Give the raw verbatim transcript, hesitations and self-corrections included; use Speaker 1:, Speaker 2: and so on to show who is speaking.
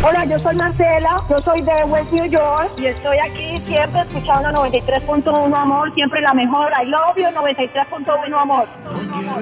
Speaker 1: Hola, yo soy Marcela, yo soy de West New York y estoy aquí siempre escuchando noventa y tres punto uno Amor, siempre la mejor. I love you, noventa y tres punto uno Amor.